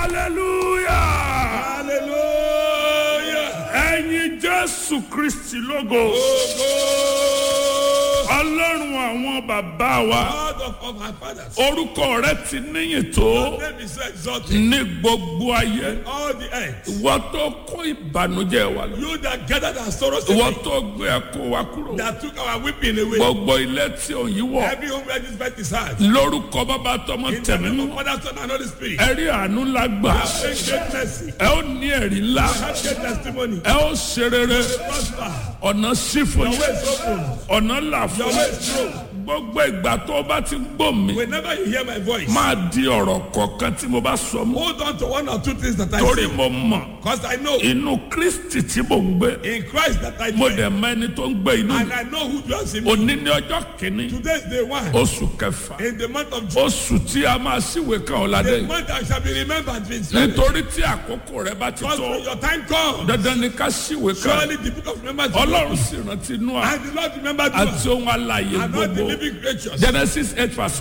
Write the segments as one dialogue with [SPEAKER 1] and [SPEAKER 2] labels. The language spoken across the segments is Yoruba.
[SPEAKER 1] hallelujah.
[SPEAKER 2] Hallelujah.
[SPEAKER 1] Ẹ̀yin Jésù Kristi lógo. Ọlọ́run àwọn bàbá wa.
[SPEAKER 2] God of our fathers.
[SPEAKER 1] Orúkọ rẹ ti níyìn tó
[SPEAKER 2] Your name is so exalted.
[SPEAKER 1] ní gbogbo ayé.
[SPEAKER 2] All the earth.
[SPEAKER 1] Ìwọ tó kó ìbànújẹ́ wa lọ.
[SPEAKER 2] You that gathered our sorrows
[SPEAKER 1] Ìwọ
[SPEAKER 2] away.
[SPEAKER 1] tó gbé ẹkún wa kúrò.
[SPEAKER 2] That took our weeping away.
[SPEAKER 1] Gbogbo ilé tí ò yí wọ̀.
[SPEAKER 2] Every home where this bed is hard.
[SPEAKER 1] Lórúkọ bàbá tọmọ
[SPEAKER 2] In the
[SPEAKER 1] tẹ̀mí
[SPEAKER 2] name
[SPEAKER 1] mú.
[SPEAKER 2] of Father, Son, and Holy Spirit.
[SPEAKER 1] Ẹ rí àánú ńlá gbà.
[SPEAKER 2] Have great mercy.
[SPEAKER 1] Ẹ ó ní ẹ̀rí ńlá.
[SPEAKER 2] Have great testimony.
[SPEAKER 1] Ẹ ó ṣe rere.
[SPEAKER 2] Prosper.
[SPEAKER 1] Ọ̀nà sí fún
[SPEAKER 2] Your
[SPEAKER 1] yín.
[SPEAKER 2] way is open.
[SPEAKER 1] Ọ̀nà là
[SPEAKER 2] Your
[SPEAKER 1] fún
[SPEAKER 2] way
[SPEAKER 1] yín.
[SPEAKER 2] is true.
[SPEAKER 1] Gbogbo ìgbà tó o bá ti gbọ́ mi.
[SPEAKER 2] Whenever you hear my voice,
[SPEAKER 1] Máa di ọ̀rọ̀ kọ̀ọ̀kan tí mo bá sọ mọ́.
[SPEAKER 2] hold on to one or two things that I
[SPEAKER 1] Torí
[SPEAKER 2] say.
[SPEAKER 1] mo mọ̀
[SPEAKER 2] Because I know
[SPEAKER 1] inú Kristi tí mo ń gbé.
[SPEAKER 2] in Christ that I
[SPEAKER 1] Mo
[SPEAKER 2] dwell.
[SPEAKER 1] dẹ̀ mọ ẹni tó ń gbé inú
[SPEAKER 2] And
[SPEAKER 1] mi.
[SPEAKER 2] I know who dwells in me.
[SPEAKER 1] Òní ní ọjọ́ kìíní.
[SPEAKER 2] Today is day one.
[SPEAKER 1] Oṣù kẹfà.
[SPEAKER 2] In the month of June.
[SPEAKER 1] Oṣù tí a máa síwèé kan ọ̀làdé
[SPEAKER 2] The
[SPEAKER 1] yìí.
[SPEAKER 2] month that shall be remembered with you.
[SPEAKER 1] Nítorí tí àkókò rẹ bá ti
[SPEAKER 2] Because
[SPEAKER 1] tó.
[SPEAKER 2] when your time comes,
[SPEAKER 1] Dandan ni ká síwèé kan.
[SPEAKER 2] surely the book of remembrance.
[SPEAKER 1] Ọlọ́run sì rántí Nóà
[SPEAKER 2] And the Lord remembered you
[SPEAKER 1] àti ohun alààyè
[SPEAKER 2] and all the
[SPEAKER 1] gbogbo.
[SPEAKER 2] living creatures.
[SPEAKER 1] Genesis 8:1.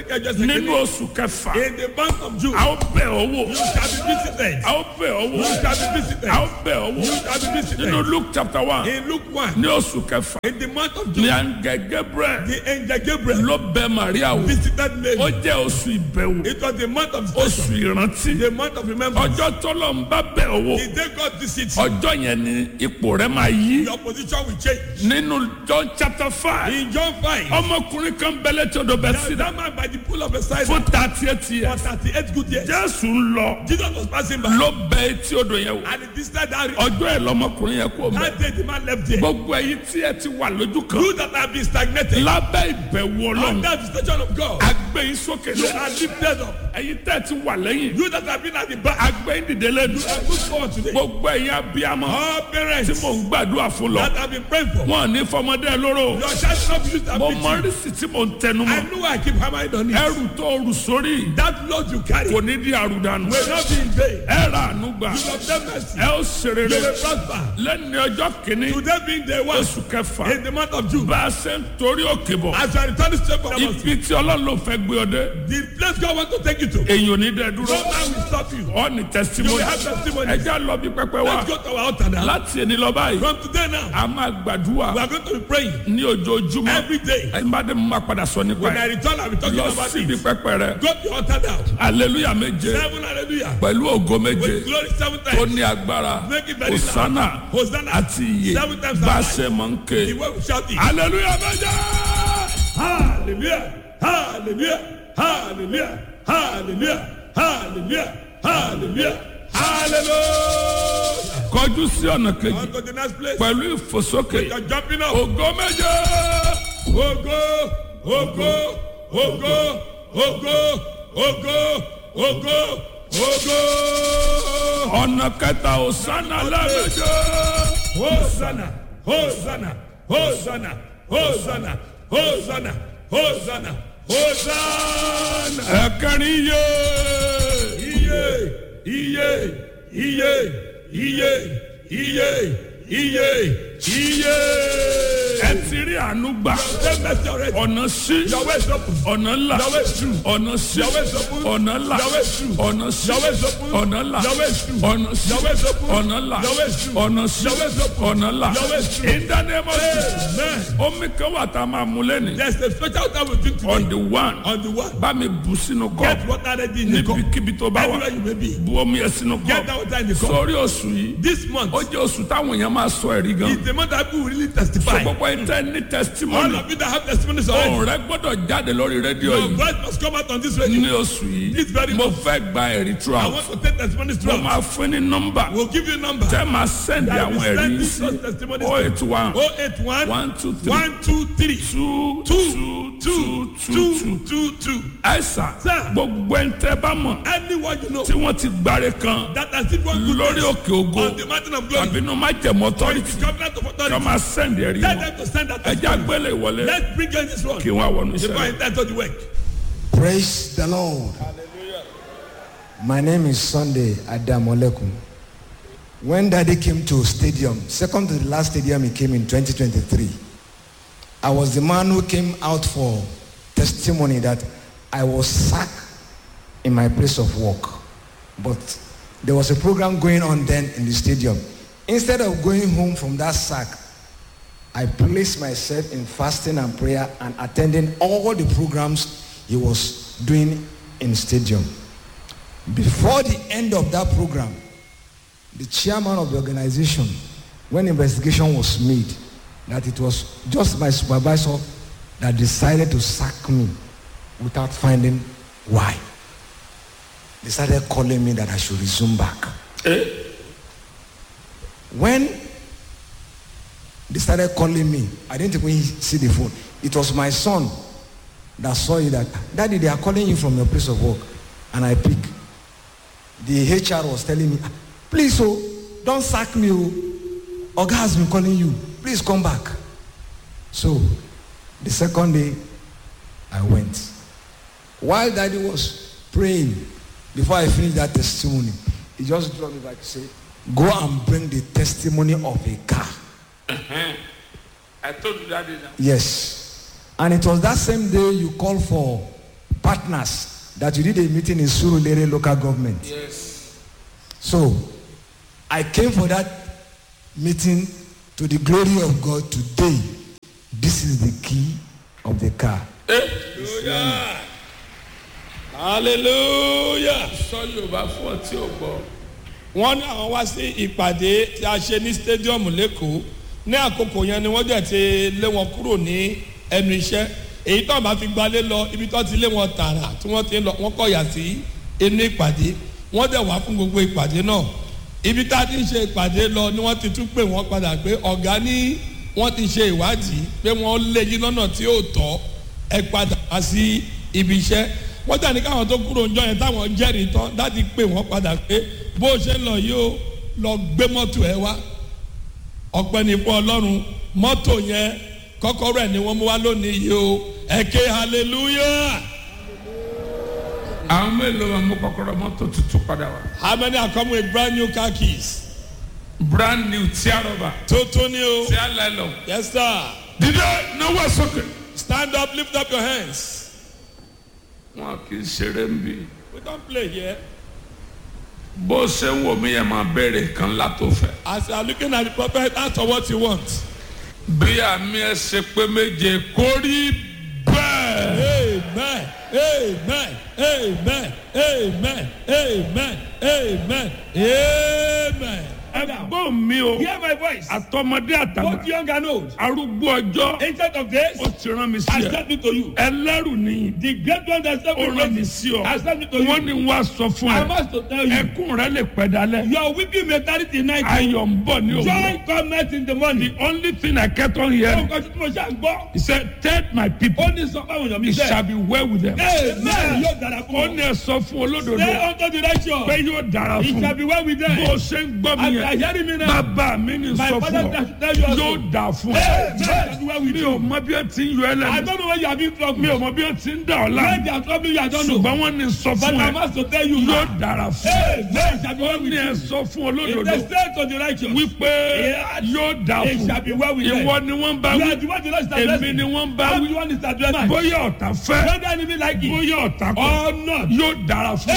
[SPEAKER 1] Nínú oṣù kẹfà.
[SPEAKER 2] In the month of June,
[SPEAKER 1] A ó bẹ̀ ọ́ wò.
[SPEAKER 2] you shall be visited.
[SPEAKER 1] A ó bẹ̀ ọ́ wò.
[SPEAKER 2] You shall be visited.
[SPEAKER 1] A ó bẹ̀ ọ́ wò.
[SPEAKER 2] You shall be visited.
[SPEAKER 1] Nínú Luke chapter 1.
[SPEAKER 2] In Luke 1,
[SPEAKER 1] Ní oṣù kẹfà.
[SPEAKER 2] in the month of
[SPEAKER 1] Ní
[SPEAKER 2] June,
[SPEAKER 1] àǹgẹ̀ Gabriel
[SPEAKER 2] the angel Gabriel
[SPEAKER 1] ló bẹ̀ Màríà wò.
[SPEAKER 2] visited
[SPEAKER 1] Ó
[SPEAKER 2] Mary.
[SPEAKER 1] jẹ́ oṣù ìbẹ̀wò.
[SPEAKER 2] It was the month of
[SPEAKER 1] Oṣù
[SPEAKER 2] station,
[SPEAKER 1] ìrántí.
[SPEAKER 2] the month of remembrance.
[SPEAKER 1] Ọjọ́ tọ́lọ̀ ń bá bẹ̀ ọ́ wò.
[SPEAKER 2] The day God visits you,
[SPEAKER 1] Ọjọ́ yẹn ni ipò rẹ máa yí.
[SPEAKER 2] your position will change.
[SPEAKER 1] Nínú John chapter 5.
[SPEAKER 2] In John 5,
[SPEAKER 1] Ọmọkùnrin kan bẹ̀lẹ̀ tí odò bẹ̀ sí.
[SPEAKER 2] that man by the pool of Bethesda
[SPEAKER 1] Fún 38
[SPEAKER 2] for
[SPEAKER 1] years.
[SPEAKER 2] 38 good years.
[SPEAKER 1] Jésù ń lọ.
[SPEAKER 2] Jesus was passing by
[SPEAKER 1] Ló bẹ̀ etí odò yẹn wò.
[SPEAKER 2] and he visited that.
[SPEAKER 1] Ọjọ́ ẹ̀ lọmọkùnrin yẹn kú ọmọ.
[SPEAKER 2] That day the man left there.
[SPEAKER 1] Gbogbo ẹ̀yin tí ẹ ti wà lójú kan.
[SPEAKER 2] You that have been stagnated
[SPEAKER 1] Lábẹ́ ìbẹ̀wò Ọlọ́run.
[SPEAKER 2] under the station of God,
[SPEAKER 1] Agbé yín sókè
[SPEAKER 2] you
[SPEAKER 1] lọ.
[SPEAKER 2] are lifted up.
[SPEAKER 1] Ẹ̀yin tẹ́ ti wà lẹ́yìn.
[SPEAKER 2] You that have been at the back,
[SPEAKER 1] Agbé yín dìde lẹ́nu.
[SPEAKER 2] you are good forward today.
[SPEAKER 1] Gbogbo ẹ̀yin abiyamọ.
[SPEAKER 2] All
[SPEAKER 1] Tí
[SPEAKER 2] parents
[SPEAKER 1] mò ń gbàdúrà fún lọ.
[SPEAKER 2] that have been praying for,
[SPEAKER 1] Wọ́n ní fọmọdé lóró.
[SPEAKER 2] your child not used to
[SPEAKER 1] Mo
[SPEAKER 2] have
[SPEAKER 1] mọ
[SPEAKER 2] been.
[SPEAKER 1] rísì tí mò ń tẹnu
[SPEAKER 2] I
[SPEAKER 1] mọ́.
[SPEAKER 2] know I keep hammering on it.
[SPEAKER 1] Ẹrù tó rù sórí.
[SPEAKER 2] That load you carry
[SPEAKER 1] Kò
[SPEAKER 2] will
[SPEAKER 1] ní di àrùdànù.
[SPEAKER 2] not be in vain.
[SPEAKER 1] Ẹ ra àánú gbà.
[SPEAKER 2] You have done mercy.
[SPEAKER 1] Ẹ ó ṣe
[SPEAKER 2] You
[SPEAKER 1] rere.
[SPEAKER 2] will prosper.
[SPEAKER 1] Lẹ́ni ọjọ́ kìíní.
[SPEAKER 2] Today being day one
[SPEAKER 1] Oṣù kẹfà.
[SPEAKER 2] in the month of June,
[SPEAKER 1] Bá a ṣe ń torí òkè bọ̀.
[SPEAKER 2] as you are returning straight from the
[SPEAKER 1] Ibi tí Ọlọ́run ló fẹ́ gbé ọdẹ.
[SPEAKER 2] place God wants to take you to,
[SPEAKER 1] Èyàn ò ní dẹ
[SPEAKER 2] no
[SPEAKER 1] dúró.
[SPEAKER 2] man will stop you.
[SPEAKER 1] Ọ ní
[SPEAKER 2] You
[SPEAKER 1] testimony.
[SPEAKER 2] will have testimony.
[SPEAKER 1] Ẹ já lọ bí pẹpẹ wa.
[SPEAKER 2] Let's go to our altar now.
[SPEAKER 1] Láti ẹni lọ báyìí.
[SPEAKER 2] From today now,
[SPEAKER 1] A máa gbàdúrà
[SPEAKER 2] we are going to be praying
[SPEAKER 1] ní ojoojúmọ́.
[SPEAKER 2] every day.
[SPEAKER 1] Ẹni bá dé mo máa padà sọ nípa
[SPEAKER 2] When I
[SPEAKER 1] ẹ̀.
[SPEAKER 2] return, I'll be talking
[SPEAKER 1] Lọ
[SPEAKER 2] about
[SPEAKER 1] síbi
[SPEAKER 2] it.
[SPEAKER 1] pẹpẹ rẹ.
[SPEAKER 2] Go to your altar now.
[SPEAKER 1] Hallelujah méje.
[SPEAKER 2] 7 hallelujah.
[SPEAKER 1] Pẹ̀lú ògo méje.
[SPEAKER 2] With glory 7
[SPEAKER 1] Tó
[SPEAKER 2] times.
[SPEAKER 1] ní agbára.
[SPEAKER 2] Make it very loud.
[SPEAKER 1] Hosanna
[SPEAKER 2] Hosanna.
[SPEAKER 1] àti iye.
[SPEAKER 2] 7 times
[SPEAKER 1] Bá a
[SPEAKER 2] loud.
[SPEAKER 1] ṣe mọ̀ ń
[SPEAKER 2] The
[SPEAKER 1] ké.
[SPEAKER 2] way we shout it.
[SPEAKER 1] Hallelujah méje.
[SPEAKER 2] Hallelujah. Hallelujah. Hallelujah. Hallelujah. Hallelujah. Hallelujah. Hallelujah.
[SPEAKER 1] Kọjú sí ọ̀nà kejì.
[SPEAKER 2] On to the next place.
[SPEAKER 1] Pẹ̀lú ìfòsókè.
[SPEAKER 2] You're jumping up.
[SPEAKER 1] Ògo méje.
[SPEAKER 2] Ogo, ogo, ogo, ogo, ogo, ogo, ogo.
[SPEAKER 1] Ọ̀nà kẹta Hosanna lẹ́ẹ̀méje.
[SPEAKER 2] Hosanna, Hosanna, Hosanna, Hosanna, Hosanna, Hosanna, Hosanna.
[SPEAKER 1] Ẹ̀kẹrin yé.
[SPEAKER 2] Iye, iye, iye, iye, iye, iye, iye.
[SPEAKER 1] Ẹ ti rí àánú gbà.
[SPEAKER 2] Take mercy already.
[SPEAKER 1] Ọ̀nà sí.
[SPEAKER 2] Your way is open.
[SPEAKER 1] Ọ̀nà ńlá.
[SPEAKER 2] Your way is true.
[SPEAKER 1] Ọ̀nà sí.
[SPEAKER 2] Your way is open.
[SPEAKER 1] Ọ̀nà ńlá.
[SPEAKER 2] Your way is true.
[SPEAKER 1] Ọ̀nà sí.
[SPEAKER 2] Your way is open.
[SPEAKER 1] Ọ̀nà ńlá.
[SPEAKER 2] Your way is true.
[SPEAKER 1] Ọ̀nà sí.
[SPEAKER 2] Your way is open.
[SPEAKER 1] Ọ̀nà ńlá.
[SPEAKER 2] Your way is true.
[SPEAKER 1] Ọ̀nà sí.
[SPEAKER 2] Your way is open.
[SPEAKER 1] Ọ̀nà ńlá.
[SPEAKER 2] Your way is true.
[SPEAKER 1] In the name of Jesus.
[SPEAKER 2] Amen.
[SPEAKER 1] Omi kan wà tá a máa mú lẹ́nu.
[SPEAKER 2] There's a special time we drink today.
[SPEAKER 1] On the one.
[SPEAKER 2] On the one.
[SPEAKER 1] Bá mi bù sínú
[SPEAKER 2] Get
[SPEAKER 1] kọ́.
[SPEAKER 2] water ready in the cup.
[SPEAKER 1] Níbikíbi tó bá wà.
[SPEAKER 2] Everywhere you may be.
[SPEAKER 1] Bu omi yẹn sínú
[SPEAKER 2] Get that
[SPEAKER 1] kọ́.
[SPEAKER 2] water in the cup.
[SPEAKER 1] Sórí oṣù yìí.
[SPEAKER 2] This month
[SPEAKER 1] Ó jẹ́ oṣù táwọn èèyàn máa sọ ẹ̀rí gan.
[SPEAKER 2] is the month that people will really testify.
[SPEAKER 1] Gbogbo ẹ̀ tẹ́ ní
[SPEAKER 2] All
[SPEAKER 1] testimony.
[SPEAKER 2] of you that have testimonies already.
[SPEAKER 1] Ohùn rẹ gbọ́dọ̀ jáde lórí rédíò
[SPEAKER 2] Your
[SPEAKER 1] yìí.
[SPEAKER 2] voice must come out on this radio.
[SPEAKER 1] Ní oṣù yìí.
[SPEAKER 2] This very
[SPEAKER 1] Mo
[SPEAKER 2] month.
[SPEAKER 1] fẹ́ gba ẹ̀rí
[SPEAKER 2] I
[SPEAKER 1] throughout.
[SPEAKER 2] want to take testimonies
[SPEAKER 1] Mo
[SPEAKER 2] throughout.
[SPEAKER 1] máa fún ní nọ́mbà.
[SPEAKER 2] We'll give you a number.
[SPEAKER 1] Tẹ́ máa sẹ́ndì
[SPEAKER 2] That will
[SPEAKER 1] àwọn ẹ̀rí
[SPEAKER 2] send
[SPEAKER 1] yìí
[SPEAKER 2] these
[SPEAKER 1] sí.
[SPEAKER 2] testimonies.
[SPEAKER 1] 081
[SPEAKER 2] 081
[SPEAKER 1] 123
[SPEAKER 2] 123
[SPEAKER 1] 2
[SPEAKER 2] 2
[SPEAKER 1] 2 2 2
[SPEAKER 2] 2.
[SPEAKER 1] Àìsàn
[SPEAKER 2] Sir.
[SPEAKER 1] gbogbo ẹ̀ ń tẹ́ bá mọ̀
[SPEAKER 2] Anyone you know
[SPEAKER 1] tí wọ́n ti gbáre kan
[SPEAKER 2] that has seen one good
[SPEAKER 1] lórí òkè ògo
[SPEAKER 2] on the mountain of glory.
[SPEAKER 1] àbínú májẹ̀mú
[SPEAKER 2] Or
[SPEAKER 1] authority
[SPEAKER 2] the covenant of
[SPEAKER 1] kí
[SPEAKER 2] authority.
[SPEAKER 1] wọ́n máa sẹ́ndì ẹ̀rí
[SPEAKER 2] Tell
[SPEAKER 1] wọn.
[SPEAKER 2] them to send that
[SPEAKER 1] Ẹja
[SPEAKER 2] testimony.
[SPEAKER 1] gbélé ìwọlé
[SPEAKER 2] Let's bring in this one.
[SPEAKER 1] kí wọ́n àwọn
[SPEAKER 2] Before I
[SPEAKER 1] oníṣẹ́.
[SPEAKER 2] enter to the work.
[SPEAKER 3] Praise the Lord. My name is Sunday Adamolekun. When Daddy came to stadium, second to the last stadium he came in 2023, I was the man who came out for testimony that I was sacked in my place of work. But there was a program going on then in the stadium. Instead of going home from that sack, I placed myself in fasting and prayer and attending all the programs he was doing in stadium. Before the end of that program, the chairman of the organization, when investigation was made, that it was just my supervisor that decided to sack me without finding why. They started calling me that I should resume back. When they started calling me, I didn't even see the phone. It was my son that saw it, that, Daddy, they are calling you from your place of work. And I pick. The HR was telling me, please, don't sack me. Oga has been calling you. Please come back. So, the second day, I went. While Daddy was praying, before I finished that testimony, he just dropped me back to say, go and bring the testimony of a car.
[SPEAKER 1] I told you that now.
[SPEAKER 3] Yes. And it was that same day you called for partners that you did a meeting in Surulere local government.
[SPEAKER 1] Yes.
[SPEAKER 3] So, I came for that meeting to the glory of God today. This is the key of the car.
[SPEAKER 1] Hallelujah. Hallelujah. Sọ Yorùbá fún ọtí ògbọ́. Wọ́n ní àwọn wá sí ìpàdé tí a ṣe ní stadium lẹ́kọ̀ọ́. Ní àkókò yẹn ni wọ́n dẹ̀ ti lé wọn kúrò ní ẹnu iṣẹ́. Èyí tó bá fi gbalé lọ ibi tó ti lé wọn tààrà tí wọ́n ti lọ wọ́n kọ̀yà sí inú ìpàdé. Wọ́n dẹ̀ wá fún gbogbo ìpàdé náà. Ibi tá a ti ń ṣe ìpàdé lọ ni wọ́n ti tún pè wọ́n padà pé ọ̀gá ní wọ́n ti ṣe ìwádìí pé wọ́n lé yín lọ́nà tí ó tọ́ ẹ padà wá sí ibi iṣẹ́. Wọ́n tà ní káwọn tó kúrò ń jọ yẹn táwọn jẹ́rìí tán láti pè wọ́n padà pé bó ṣe ń lọ yìí ó lọ gbé mọ́tò ẹ wá. Ọpẹ́ ní fún Ọlọ́run mọ́tò yẹn kọ́kọ́rọ́ ẹ̀ ni wọ́n mú wá lónìí yìí ó ẹ ké hallelujah. Àwọn mélòó máa mú kọ́kọ́rọ́ mọ́tò tuntun padà wá? How many are coming with brand new car keys? Brand new tíá rọ́bà. Tuntun ni o. Tíá lẹ́lọ. Yes sir. Dídé náwó sókè. Stand up, lift up your hands. Wọn kì í ṣeré ń bí. We don't play here. Bó ṣe ń wò mí yẹn máa béèrè kan látò fẹ́. As you are looking at the prophet, ask for what you want. Bí àmì ẹ ṣe pé méje kó rí bẹ́ẹ̀. Amen. Amen. Amen. Amen. Amen. Amen. Amen. Ẹ̀gbọ́n mi o. Hear my voice. Àtọmọdé àtàgbà. Both young and old. Arúgbó ọjọ́. Ancient of days. Ó ti rán mi sí ẹ. I sent me to you. Ẹlẹ́rù ni. The great one that sent me to you. Ó rán mi sí ọ. I sent me to you. Wọ́n ní wá sọ fún ẹ. I must to tell you. Ẹkún rẹ lè pẹ́ dalẹ̀. Your weeping may tarry till night. Ayọ̀ ń bọ̀ ní òwúrọ̀. Joy comes in the morning. The only thing I kept on hearing. Ọkọ̀ tí mo ṣe ń gbọ́. He said, tell my people. Ó ní sọ fáwọn èèyàn mi sẹ́. It shall be well with them. Amen. Yóò dára fún wọn. Ó ní ẹ sọ fún olódodo. Stay unto the righteous. Pé yóò dára fún. It shall be well with them. Bó ṣe ń gbọ́ mi yẹn. Bàbá mi ni sọ fún ọ yóò dà fún ọ. Mi ò mọ bí ẹ ti ń yọ ẹ lẹ́nu. I don't know where you have been from. Mi ò mọ bí ẹ ti ń dà ọ láàmú. Where they are troubling you I don't know. Ṣùgbọ́n wọ́n ní sọ fún ẹ. But I must to tell you. Yóò dára fún ọ. Wọ́n ní ẹ sọ fún olódodo. It is said to the righteous. Wípé yóò dà fún ọ. Ìwọ ni wọ́n bá wí. Èmi ni wọ́n bá wí. Bóyá ọ̀tá fẹ́. Bóyá ọ̀tá kọ̀. Yóò dára fún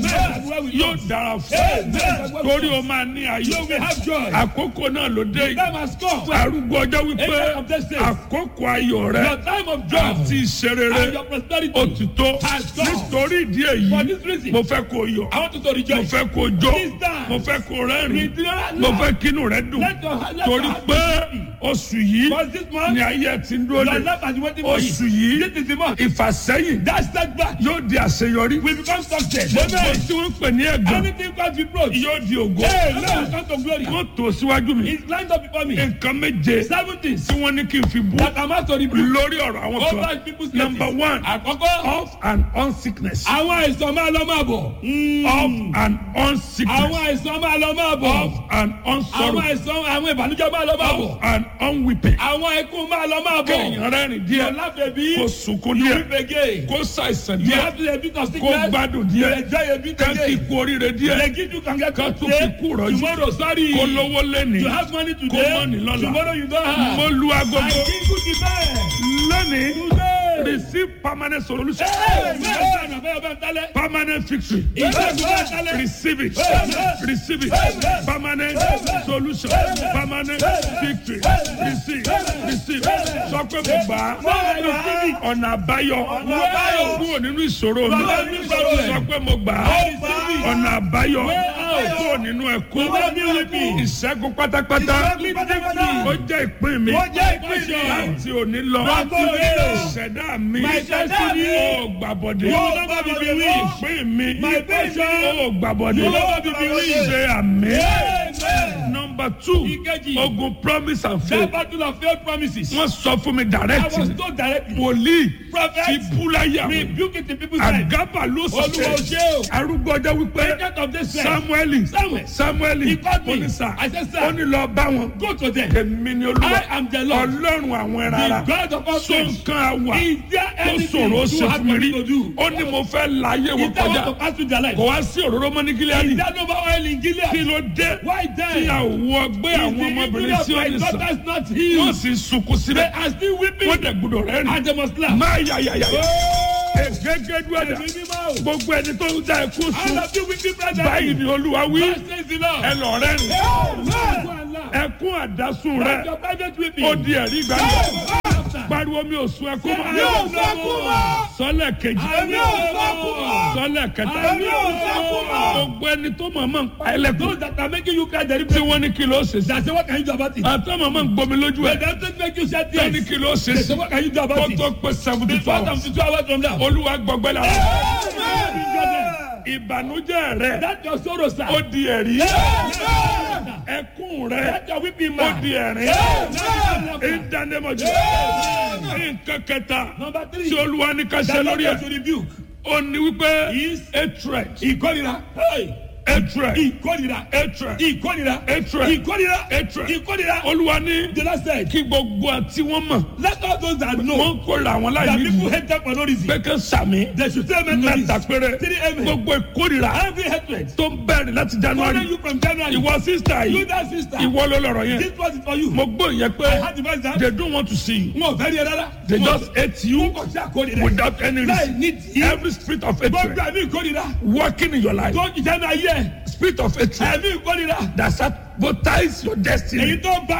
[SPEAKER 1] ọ. Yóò dára fún ọ. Torí o máa ní ayọ̀. Àkókò náà ló dé yìí. Arúgbó ọjọ́ wípé àkókò ayọ̀ rẹ àti ìṣerere ó ti tó. Nítorí ìdí èyí mo fẹ́ kó yọ̀, mo fẹ́ kó jó, mo fẹ́ kó rẹ́rìn, mo fẹ́ kínú rẹ dùn. Torí pé oṣù yìí ni ayé ti ń dúró lé. Oṣù yìí ìfàsẹ́yìn yóò di àṣeyọrí. Gbogbo tí wọ́n pè ní ẹ̀gbọ́n yóò di ògo. Wọ́n tó síwájú mi. It's lined up before me. Nǹkan méje. 7 things. Tí wọ́n ní kí n fi bú. That I'm asking you. Lórí ọ̀rọ̀ àwọn kan. Over people's cases. Number 1. Àkọ́kọ́. Off and on sickness. Àwọn àìsàn máa lọ máa bọ̀. Off and on sickness. Àwọn àìsàn máa lọ máa bọ̀. Off and on sorrow. Àwọn àìsàn àwọn ìbànújẹ́ máa lọ máa bọ̀. Off and on weeping. Àwọn ẹkún máa lọ máa bọ̀. Kéèyàn rẹ́rìn díẹ̀. Yọ̀lá bèbí. Kó sunkún díẹ̀. You weep again. Kó ṣàìsàn díẹ̀. You have to be a bit of sickness. Kó gbádùn díẹ̀. You enjoy a bit again. Kẹ́kì kú oríire díẹ̀. They give you kankan kan tó fi kú rọ̀jú. Tomorrow sorry. Kó lówó lẹ́ni. You have money today. Kó mọ́ni lọ́la. Tomorrow you don't have. Mo lu agogo. I give you the best. Lónìí. Today. Receive permanent solution. Permanent victory. Receive it. Receive it. Permanent solution. Permanent victory. Receive. Receive. Sọ pé mo gbà á. Ọ̀nà àbáyọ. Kúrò nínú ìṣòro mi. Sọ pé mo gbà á. Ọ̀nà àbáyọ. Kúrò nínú ẹ̀kún. Ìṣẹ́gun pátápátá. Ó jẹ́ ìpín mi. Láti òní lọ. Ìṣẹ̀dá mi. Ó gbàbọ̀dé. Ìpín mi. Ó gbàbọ̀dé. Ṣé àmín. Number 2. Ogun promise and faith. Wọ́n sọ fún mi direct. Wòlíì ti búláyà. Àgábà ló sọ̀tẹ̀. Arúgbó ọjọ́ wípé Samuel Polisa. Ó ní lọ bá wọn. Èmi ni Olúwa. Ọlọ́run àwọn ẹ̀rọ ara. So nǹkan àwà tó sọ̀rọ̀ ó ṣe fún mi rí. Ó ní mo fẹ́ láyé wọn kọjá. Kò wá sí òróró mọ́ ní Gíleádì. Kí ló dé? Tí a wọ gbé àwọn ọmọbìnrin sí òrìṣà. Wọ́n sì sunkún síbẹ̀. Wọ́n dẹ̀ gbọdọ̀ rẹ́rìn. Máa yàyàyà. Egege duada. Gbogbo ẹni tó ń da ẹkún sùn. Báyìí ni Olúwa wí. Ẹ lọ rẹ́rìn. Ẹkún àdásùn rẹ. Ó di ẹ̀rí gbàgbọ́. Pariwo mi ò sun ẹkún mọ́. Sọ́lẹ̀ kejì. Sọ́lẹ̀ kẹta. Gbogbo ẹni tó mọ̀ọ́mọ̀ ń pa ẹlẹ́kùn. Tí wọ́n ní kí ló ṣe sí. Àtọ́ mọ̀ọ́mọ̀ ń gbomi lójú ẹ̀. Tí ní kí ló ṣe sí. Kó tó pé 72 hours. Olúwa gbọgbẹ́ la. Ìbànújẹ́ rẹ̀. Ó di ẹ̀rí. Ẹkún rẹ̀. Ó di ẹ̀rín. Ìdánimọ̀jọ́. Nǹkan kẹta. Tí Olúwa ní ká ṣe lórí ẹ̀. Ó ní wípé hatred. Ìkórìíra. Hatred. Ìkórìíra. Olúwa ní kí gbogbo àti wọ́n mọ̀. Wọ́n kórìíra àwọn láì ní ìlú. Bẹ́ẹ̀kẹ́ sàmì. Mẹ́ta péré. Gbogbo ìkórìíra tó ń bẹ̀rẹ̀ láti January. Ìwọ sísá yìí. Ìwọ ló lọ̀rọ̀ yẹn. Mo gbọ́ ìyẹn pé they don't want to see you. They just hate you without any reason. Every spirit of hatred working in your life. Spirit of hatred that sabotage your destiny.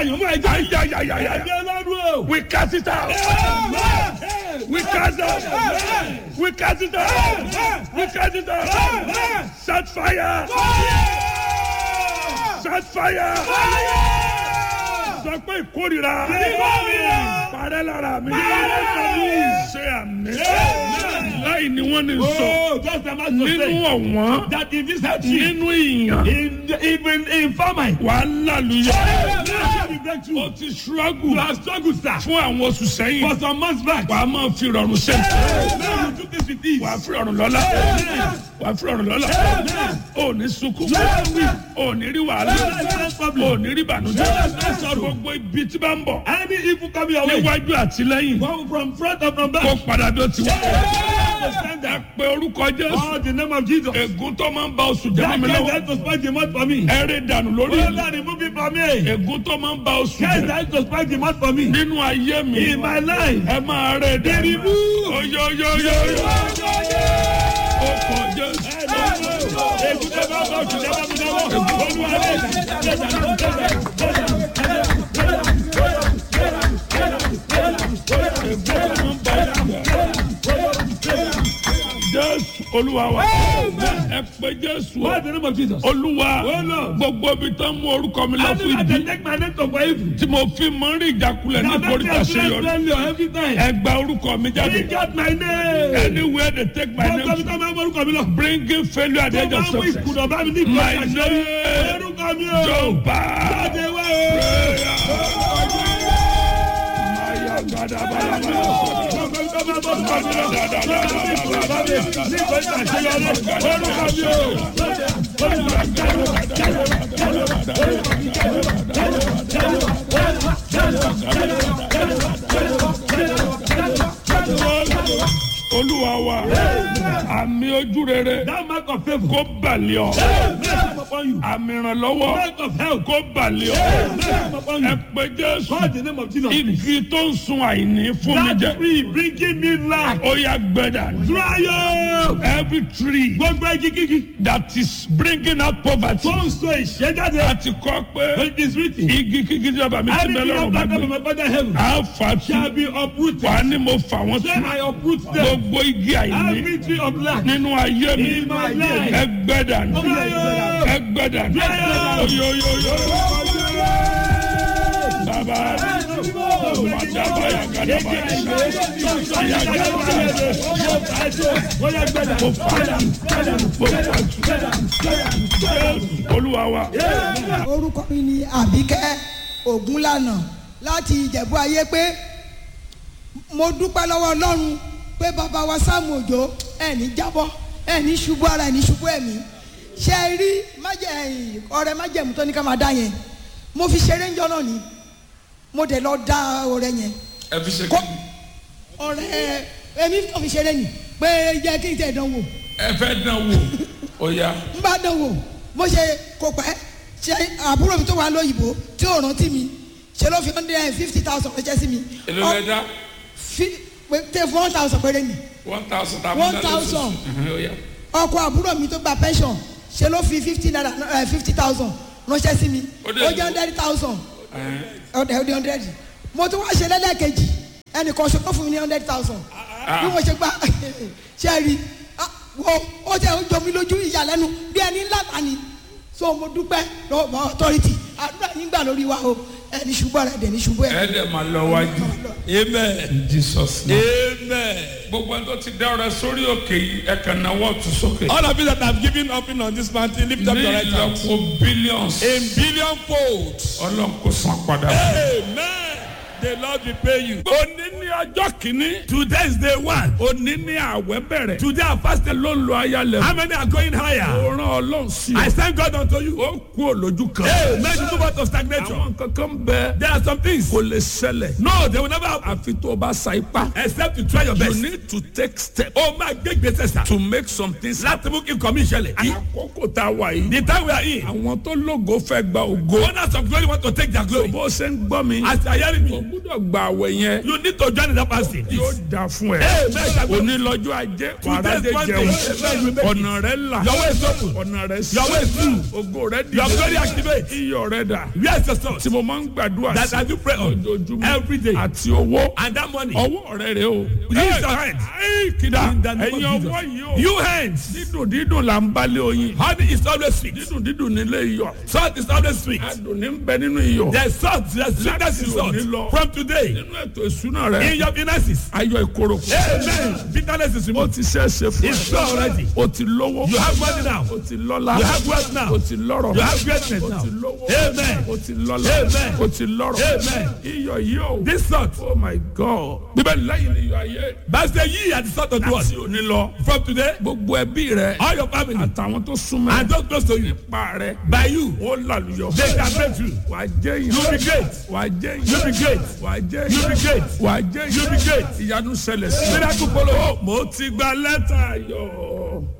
[SPEAKER 1] We cast it out. We cast it out. We cast it out. We cast it out. Set fire. Set fire. Sọ pé ìkórìíra. Parẹ́ lára mi. Ṣé àmì. Láì ni wọ́n ní sọ. Nínú ọ̀wọ́n. Nínú ìyàn.
[SPEAKER 2] Even in famine.
[SPEAKER 1] Wàhálà lùyà. O ti struggle.
[SPEAKER 2] You have struggled, sir.
[SPEAKER 1] Fún àwọn oṣù sẹ́yìn.
[SPEAKER 2] For some months back.
[SPEAKER 1] Wàá máa fi rọrùn ṣe.
[SPEAKER 2] You took this with ease.
[SPEAKER 1] Wàá fi rọrùn lọ́la. Wàá fi rọrùn lọ́la. O ní sunkún. O ní rí wàhálà. O ní rí bànújẹ́. Gbogbo ibi tí bá ń bọ̀.
[SPEAKER 2] Any evil coming your way.
[SPEAKER 1] Níwájú àti lẹ́yìn.
[SPEAKER 2] From front or from back.
[SPEAKER 1] Kó padà bí ó ti wá. Ẹ pe orúkọ Jésù.
[SPEAKER 2] Oh, the name of Jesus.
[SPEAKER 1] Ègún tó máa ń ba oṣù jẹ́ mi lọ́wọ́.
[SPEAKER 2] That to spoil the month for me.
[SPEAKER 1] Ẹ̀rẹ̀ dànù lórí
[SPEAKER 2] Oh,
[SPEAKER 1] mi.
[SPEAKER 2] Lord, remove it from me.
[SPEAKER 1] Ègún tó máa ń ba oṣù jẹ́.
[SPEAKER 2] That to spoil the month for me.
[SPEAKER 1] Nínú ayé mi.
[SPEAKER 2] In my life.
[SPEAKER 1] Ẹ máa rẹ̀ dànù. Oyoyoyoyo. Ó kọ Jésù.
[SPEAKER 2] Ègún tó máa ń ba oṣù jẹ́ mi lọ́wọ́. Olúwa rẹ̀.
[SPEAKER 1] Jésù Olúwa wa. Ẹ pé Jésù.
[SPEAKER 2] What the name of Jesus?
[SPEAKER 1] Olúwa. Gbogbo ibi tán mú orúkọ mi lọ fún ìdí.
[SPEAKER 2] Take my name to for evil.
[SPEAKER 1] Tí mo fi mọ rí ìjákulẹ̀ ní ìkórìtà àṣeyọrí. Ẹ gba orúkọ mi jáde.
[SPEAKER 2] Bring out my name.
[SPEAKER 1] Anywhere they take my name. Bringing failure at the edge of success. My name. Jọba. Olúwa wa àmì ojú rere.
[SPEAKER 2] That mark of favor.
[SPEAKER 1] Kó balẹ̀ ọ́.
[SPEAKER 2] Come upon you.
[SPEAKER 1] Àmì ìrànlọ́wọ́.
[SPEAKER 2] Mark of help.
[SPEAKER 1] Kó balẹ̀ ọ́.
[SPEAKER 2] Come upon
[SPEAKER 1] Ẹ
[SPEAKER 2] you.
[SPEAKER 1] pé Jésù.
[SPEAKER 2] Call the name of Jesus.
[SPEAKER 1] Igi tó ń sun àìní fún mi
[SPEAKER 2] That
[SPEAKER 1] jẹ.
[SPEAKER 2] tree bringing me life.
[SPEAKER 1] Ó yá gbẹ́dà.
[SPEAKER 2] Dry up.
[SPEAKER 1] Every tree
[SPEAKER 2] Gbogbo igi kíkí.
[SPEAKER 1] that is bringing out poverty.
[SPEAKER 2] Tó ń so ìṣẹ́jáde.
[SPEAKER 1] Àti kọ́ pé
[SPEAKER 2] It is written.
[SPEAKER 1] igi kíkí tí ọba mi ti bẹ
[SPEAKER 2] Everything
[SPEAKER 1] lọ́rùn
[SPEAKER 2] of
[SPEAKER 1] bá
[SPEAKER 2] that
[SPEAKER 1] gbé.
[SPEAKER 2] of my father heaven
[SPEAKER 1] À fà
[SPEAKER 2] shall
[SPEAKER 1] tú.
[SPEAKER 2] be uprooted.
[SPEAKER 1] Wà á ní mo fà wọ́n
[SPEAKER 2] Say
[SPEAKER 1] tú.
[SPEAKER 2] I uproot them.
[SPEAKER 1] Gbogbo igi àìní
[SPEAKER 2] Every tree of life.
[SPEAKER 1] nínú ayé mi.
[SPEAKER 2] In my life.
[SPEAKER 1] Ẹgbẹ́dà.
[SPEAKER 2] Dry up.
[SPEAKER 1] Ẹgbẹ́dà.
[SPEAKER 2] Dry up.
[SPEAKER 1] Oyoyoyo. Bàbá. Màdàbáyà gàdàbáyà. Olúwa wa.
[SPEAKER 4] Orúkọ mi ni Àbíkẹ́ Ògúnlànà láti Ìjẹ̀bú Ayé pé mo dúpẹ́ lọ́wọ́ Ọlọ́run pé bàbá wa Sáàmù Òjó ẹni jábọ́ ẹni ṣubú ara ẹni ṣubú ẹ̀mí ṣe rí ọrẹ májẹ̀mú tó ní ká máa dá yẹn mo fi ṣeré ń jọ náà ni mo dẹ̀ lọ dá ọrẹ yẹn
[SPEAKER 1] Ẹ fi ṣe
[SPEAKER 4] kó
[SPEAKER 1] kí.
[SPEAKER 4] ọrẹ èmi kàn fi ṣeré ni pé jẹ́ kí n tẹ̀ dán wò
[SPEAKER 1] Ẹ fẹ́ dán wò. Ó yá.
[SPEAKER 4] n bá dán wò mo ṣe kó pẹ́ ṣe àbúrò mi tó wà lóyìnbó tí ò rántí mi ṣe ló fi 150,000 ránṣẹ́ sí mi.
[SPEAKER 1] Èló lẹ dá?
[SPEAKER 4] tẹ 1,000 péré ni.
[SPEAKER 1] 1,000 tàbí
[SPEAKER 4] 1,000.
[SPEAKER 1] Ó yá.
[SPEAKER 4] ọkọ àbúrò mi tó gba pension ṣe ló fi 50,000 ránṣẹ́ sí mi
[SPEAKER 1] Ó
[SPEAKER 4] ó
[SPEAKER 1] dẹ̀
[SPEAKER 4] jẹ́ 100,000 ọ̀dẹ̀ ọ̀dẹ̀ 100 mo tún wá ṣe lẹ́lẹ́kejì ẹnìkan ṣe tó fún mi ní 100,000 bí mo ṣe gba ṣe rí ó jẹ́ ó jọ mi lójú ìyàlẹ́nu bí ẹni ńlá ta ni so mo dúpẹ́ lọ́wọ́ authority àdúrà yín gbà lórí wa o ẹni ṣubú ara ẹ̀dẹ̀ ní ṣubú ẹ̀.
[SPEAKER 1] Ẹ dẹ̀ máa lọ wájú.
[SPEAKER 2] Amen.
[SPEAKER 1] In Jesus name.
[SPEAKER 2] Amen.
[SPEAKER 1] Gbogbo ẹni tó ti dá ọrẹ sórí òkè yìí ẹ kàn náwó ọ̀tún sókè.
[SPEAKER 2] All of you that have given offering on this mountain, lift up
[SPEAKER 1] Ní
[SPEAKER 2] your right hand.
[SPEAKER 1] ìlọ́po billions.
[SPEAKER 2] In billion folds.
[SPEAKER 1] Ọlọ́run kò san padà.
[SPEAKER 2] Amen. The Lord will pay you.
[SPEAKER 1] Òní ní ọjọ́ kìíní.
[SPEAKER 2] Today is day one.
[SPEAKER 1] Òní ní àwẹ̀ bẹ̀rẹ̀.
[SPEAKER 2] Today our fasting.
[SPEAKER 1] Ló ń lo ayálẹ̀.
[SPEAKER 2] How many are going higher?
[SPEAKER 1] Ó rán Ọlọ́run sí
[SPEAKER 2] I
[SPEAKER 1] ọ.
[SPEAKER 2] thank God unto you.
[SPEAKER 1] Ó kú olójú kan.
[SPEAKER 2] Hey, make you move out of stagnation.
[SPEAKER 1] Àwọn kankan bẹ.
[SPEAKER 2] There are some things.
[SPEAKER 1] Kò lè ṣẹlẹ̀.
[SPEAKER 2] No, they will never happen.
[SPEAKER 1] Àfi tó o bá sa ipá.
[SPEAKER 2] Except you try your
[SPEAKER 1] You
[SPEAKER 2] best.
[SPEAKER 1] need to take steps
[SPEAKER 2] Oh my gbé gbèsè sà.
[SPEAKER 1] to make some things happen.
[SPEAKER 2] Láti mú kí nǹkan mi ṣẹlẹ̀.
[SPEAKER 1] Àkókò tá a wà yìí.
[SPEAKER 2] The time we are in.
[SPEAKER 1] Àwọn tó lógo fẹ́ gba ògo.
[SPEAKER 2] Owners of glory want to take their glory.
[SPEAKER 1] Bó ṣe ń gbọ́ mi.
[SPEAKER 2] As you are hearing
[SPEAKER 1] O
[SPEAKER 2] me.
[SPEAKER 1] gbúdọ̀ gba àwẹ̀ yẹn.
[SPEAKER 2] You need to join the fasting.
[SPEAKER 1] Yóò dà fún ẹ.
[SPEAKER 2] Amen.
[SPEAKER 1] Òní lọ́jọ́ ajé. Wàrà dé jẹun. Ọ̀nà rẹ̀ là.
[SPEAKER 2] Your way is open.
[SPEAKER 1] Ọ̀nà rẹ̀ sí.
[SPEAKER 2] Your way is through.
[SPEAKER 1] Ògo rẹ̀ dìde.
[SPEAKER 2] Your glory activate.
[SPEAKER 1] Iyọ̀ rẹ̀ dà.
[SPEAKER 2] Where is your source?
[SPEAKER 1] Tí mo máa ń gbàdúrà
[SPEAKER 2] That
[SPEAKER 1] sí.
[SPEAKER 2] I do pray on
[SPEAKER 1] Ojoojúmọ́.
[SPEAKER 2] every day.
[SPEAKER 1] Àti owó.
[SPEAKER 2] And that money.
[SPEAKER 1] Ọwọ́ rẹ̀ rè o.
[SPEAKER 2] Use your hand.
[SPEAKER 1] Kìdá.
[SPEAKER 2] In the name
[SPEAKER 1] Ẹ̀yin
[SPEAKER 2] of
[SPEAKER 1] ọwọ́
[SPEAKER 2] Jesus.
[SPEAKER 1] yìí o.
[SPEAKER 2] You hands.
[SPEAKER 1] Dídùn dídùn là ń balẹ̀ oyin.
[SPEAKER 2] Honey is always sweet.
[SPEAKER 1] Dídùn dídùn nílé iyọ̀.
[SPEAKER 2] Salt is always sweet.
[SPEAKER 1] Adùn ní ń bẹ nínú iyọ̀.
[SPEAKER 2] There's salt. There's sweetness in salt. From today.
[SPEAKER 1] Nínú ètò ìṣúná
[SPEAKER 2] In
[SPEAKER 1] rẹ̀.
[SPEAKER 2] your finances.
[SPEAKER 1] Ayọ̀ ìkorò.
[SPEAKER 2] Amen. Bitterness is
[SPEAKER 1] O
[SPEAKER 2] removed.
[SPEAKER 1] ti ṣe é ṣe fún
[SPEAKER 2] It's so already.
[SPEAKER 1] O ti lówó.
[SPEAKER 2] You have money now.
[SPEAKER 1] O ti lọ́lá.
[SPEAKER 2] You have wealth now.
[SPEAKER 1] O ti lọ́rọ̀.
[SPEAKER 2] You have greatness
[SPEAKER 1] O
[SPEAKER 2] now.
[SPEAKER 1] ti lówó.
[SPEAKER 2] Amen.
[SPEAKER 1] O ti lọ́lá.
[SPEAKER 2] Amen.
[SPEAKER 1] O ti lọ́rọ̀.
[SPEAKER 2] Amen.
[SPEAKER 1] Iyọ̀ yìí o.
[SPEAKER 2] This salt.
[SPEAKER 1] Oh my God. Bíbélì lẹ́yìn ni iyọ̀ ayé.
[SPEAKER 2] But the ye are the salt of the world.
[SPEAKER 1] Láti òní lọ.
[SPEAKER 2] From today.
[SPEAKER 1] Gbogbo ẹbí rẹ̀.
[SPEAKER 2] All your family.
[SPEAKER 1] Àtàwọn tó súnmọ́.
[SPEAKER 2] And those close to you.
[SPEAKER 1] Nípa rẹ̀.
[SPEAKER 2] By you.
[SPEAKER 1] Ó làlùyọ̀.
[SPEAKER 2] They can break through.
[SPEAKER 1] Wà á jẹ́ yìí.
[SPEAKER 2] You be great.
[SPEAKER 1] Wà á jẹ́ yìí.
[SPEAKER 2] You be great.
[SPEAKER 1] Wà á jẹ́
[SPEAKER 2] You be
[SPEAKER 1] yìí.
[SPEAKER 2] great.
[SPEAKER 1] Wà á jẹ́ yìí.
[SPEAKER 2] You be great.
[SPEAKER 1] Ìyanu ṣẹlẹ̀ sí.
[SPEAKER 2] Miracle follow.
[SPEAKER 1] Mo ti gba lẹ́tà ayọ̀.